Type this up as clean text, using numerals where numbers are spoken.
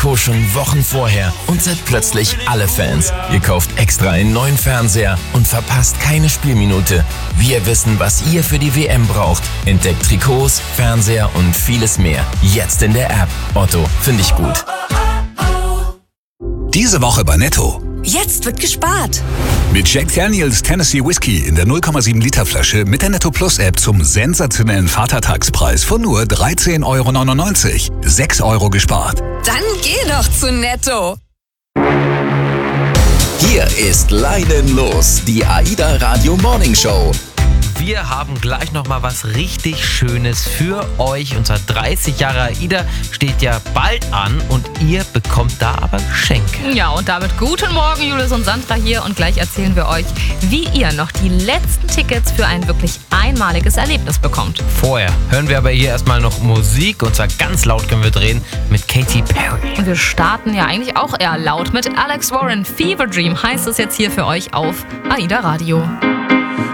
Co. schon Wochen vorher und seid plötzlich alle Fans. Ihr kauft extra einen neuen Fernseher und verpasst keine Spielminute. Wir wissen, was ihr für die WM braucht. Entdeckt Trikots, Fernseher und vieles mehr. Jetzt in der App. Otto, finde ich gut. Diese Woche bei Netto. Jetzt wird gespart. Mit Jack Daniels Tennessee Whiskey in der 0,7 Liter Flasche mit der Netto Plus App zum sensationellen Vatertagspreis von nur 13,99 €. 6 € gespart. Dann geh doch zu Netto. Hier ist Leidenlos, die AIDA Radio Morning Show. Wir haben gleich noch mal was richtig Schönes für euch. Unser 30 Jahre AIDA steht ja bald an und ihr bekommt da aber Geschenke. Ja, und damit guten Morgen, Julius und Sandra hier. Und gleich erzählen wir euch, wie ihr noch die letzten Tickets für ein wirklich einmaliges Erlebnis bekommt. Vorher hören wir aber hier erstmal noch Musik. Und zwar ganz laut können wir drehen mit Katy Perry. Und wir starten ja eigentlich auch eher laut mit Alex Warren. Fever Dream heißt es jetzt hier für euch auf AIDA Radio.